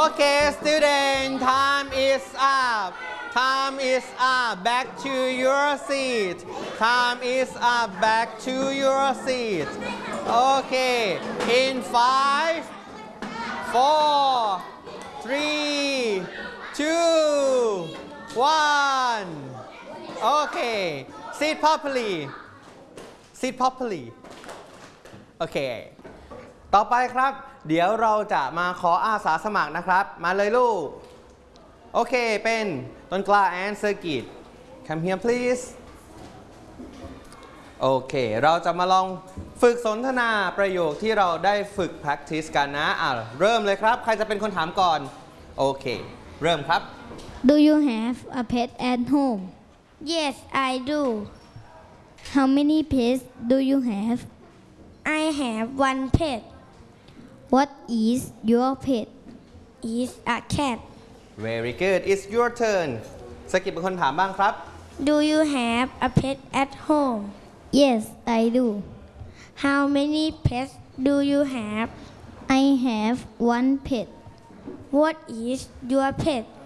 Okay, student, time is up. Time is up. Back to your seat. Time is up. Back to your seat. Okay, in 5, 4, 3, 2, 1. Okay, sit properly. Sit properly.โอเคต่อไปครับเดี๋ยวเราจะมาขออาสาสมัครนะครับมาเลยลูกโอเคเป็นต้นกล้า and circuit come here please โอเคเราจะมาลองฝึกสนทนาประโยคที่เราได้ฝึก practice กันนะเริ่มเลยครับใครจะเป็นคนถามก่อนโอเคเริ่มครับ Do you have a pet at home? Yes, I do. How many pets do you have? I have one pet. What is your pet? Is a cat. very good it's your turn สกิปเป็นคนถามบ้างครับ Do you have a pet at home? Yes, I do. How many pets do you have? I have one pet. What is your pet?